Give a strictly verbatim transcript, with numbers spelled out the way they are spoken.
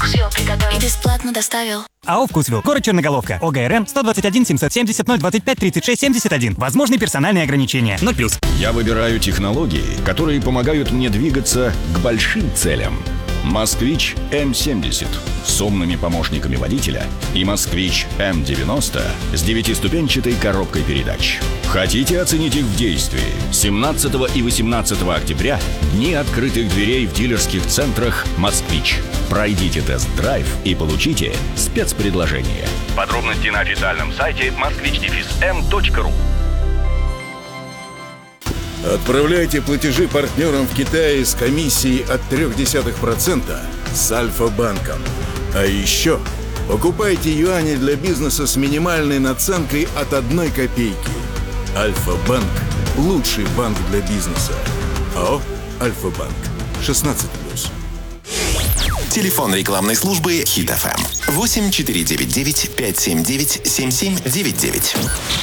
Все приготовил и бесплатно доставил. АО «Вкусвилл», город Черноголовка, ОГРН сто двадцать один семьсот семьдесят ноль двадцать пять тридцать шесть семьдесят один. Возможны персональные ограничения. ноль плюс. Я выбираю технологии, которые помогают мне двигаться к большим целям. «Москвич эм семьдесят» с умными помощниками водителя и «Москвич эм девяносто» с девятиступенчатой коробкой передач. Хотите оценить их в действии? семнадцатого и восемнадцатого октября – дни открытых дверей в дилерских центрах «Москвич». Пройдите тест-драйв и получите спецпредложение. Подробности на официальном сайте москвич эм точка ру. Отправляйте платежи партнерам в Китае с комиссией от ноль целых три десятых процента с Альфа-банком. А еще покупайте юани для бизнеса с минимальной наценкой от одной копейки. Альфа-банк – лучший банк для бизнеса. АО «Альфа-банк». шестнадцать плюс. Телефон рекламной службы Хит эф эм восемь четыре девять девять пять семь девять семь семь девять девять.